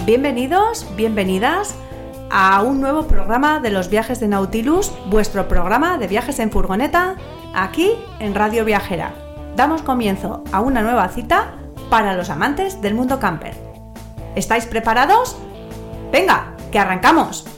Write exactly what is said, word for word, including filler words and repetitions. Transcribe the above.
Bienvenidos, bienvenidas a un nuevo programa de los viajes de Nautilus, vuestro programa de viajes en furgoneta, aquí en Radio Viajera. Damos comienzo a una nueva cita para los amantes del mundo camper. ¿Estáis preparados? ¡Venga, que arrancamos!